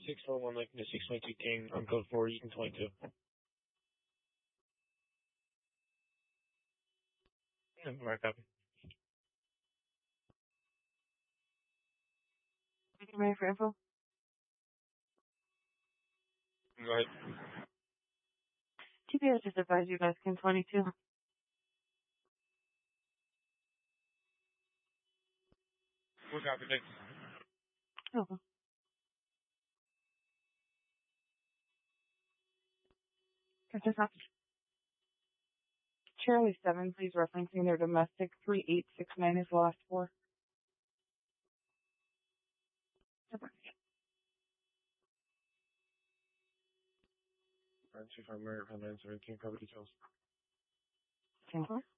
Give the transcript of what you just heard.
641 like the 622 King on code 4, Eaton 22. Mark copy. You ready for info? Go ahead. TPS just advised you guys King 22. Full copy, thanks. Okay. That's not Charlie 7, please, referencing their domestic 3869 is lost for. 925 Murray, 917, cover details. Okay.